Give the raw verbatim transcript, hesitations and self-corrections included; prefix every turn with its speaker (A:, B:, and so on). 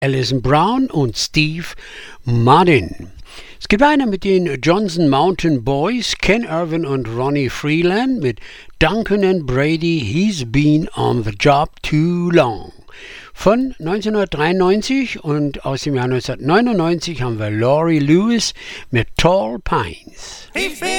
A: Alison Brown und Steve Martin. Es geht weiter mit den Johnson Mountain Boys, Ken Irvin und Ronnie Freeland mit Duncan and Brady, He's Been on the Job Too Long. Von neunzehnhundertdreiundneunzig und aus dem Jahr neunzehnhundertneunundneunzig haben wir Laurie Lewis mit Tall Pines.